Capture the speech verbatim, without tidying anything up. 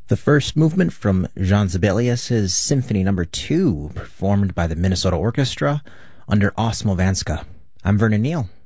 The first movement from Jean Sibelius's Symphony Number two, performed by the Minnesota Orchestra under Osmo Vanska. I'm Vernon Neal.